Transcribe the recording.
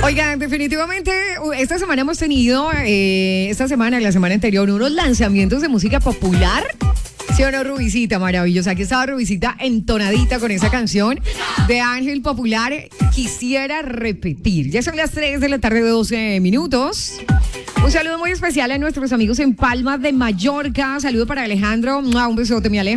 Oigan, definitivamente esta semana hemos tenido, esta semana y la semana anterior, unos lanzamientos de música popular. ¿Sí o no, Rubicita? Maravillosa. Aquí estaba Rubicita entonadita con esa canción de Ángel Popular. Quisiera repetir. Ya son las 3 de la tarde, 12 minutos. Un saludo muy especial a nuestros amigos en Palma de Mallorca. Saludo para Alejandro. Un besote, mi Alejandro.